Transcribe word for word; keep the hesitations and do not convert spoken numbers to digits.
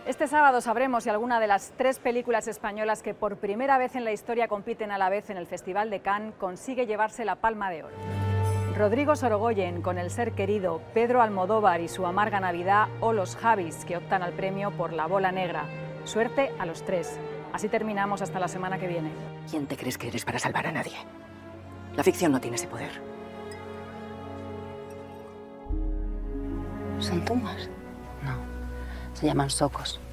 Este sábado sabremos si alguna de las tres películas españolas que por primera vez en la historia compiten a la vez en el Festival de Cannes consigue llevarse la Palma de Oro. Rodrigo Sorogoyen con El ser querido, Pedro Almodóvar y Su amarga Navidad o Los Javis, que optan al premio por La bola negra. Suerte a los tres. Así terminamos hasta la semana que viene. ¿Quién te crees que eres para salvar a nadie? La ficción no tiene ese poder. ¿Son tumbas? No, se llaman socos.